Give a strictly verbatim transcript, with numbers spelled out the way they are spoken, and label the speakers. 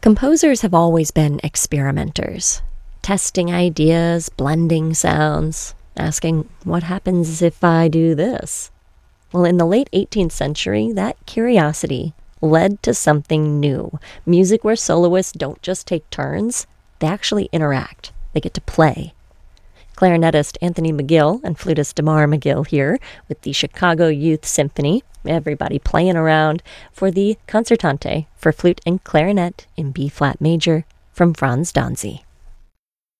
Speaker 1: Composers have always been experimenters, testing ideas, blending sounds, asking, what happens if I do this? Well, in the late eighteenth century, that curiosity led to something new. Music where soloists don't just take turns, they actually interact. They get to play. Clarinetist Anthony McGill and flutist Damar McGill here with the Chicago Youth Symphony. Everybody playing around for the Concertante for flute and clarinet in B-flat major from Franz Danzy.